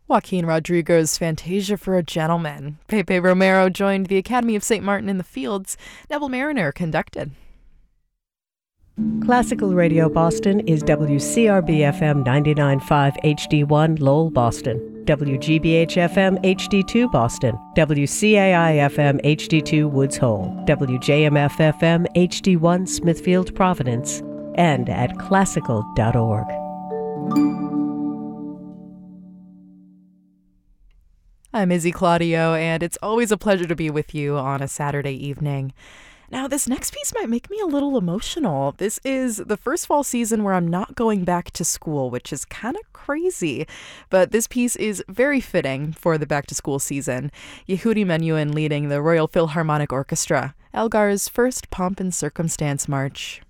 Joaquin Rodrigo's Fantasia for a Gentleman. Pepe Romero joined the Academy of St. Martin in the Fields. Neville Mariner conducted. Classical Radio Boston is WCRB-FM 99.5 HD1 Lowell, Boston, WGBH-FM HD2 Boston, WCAI-FM HD2 Woods Hole, WJMF-FM HD1 Smithfield, Providence, and at classical.org. I'm Izzy Claudio, and it's always a pleasure to be with you on a Saturday evening. Now, this next piece might make me a little emotional. This is the first fall season where I'm not going back to school, which is kind of crazy. But this piece is very fitting for the back-to-school season. Yehudi Menuhin leading the Royal Philharmonic Orchestra, Elgar's first Pomp and Circumstance March.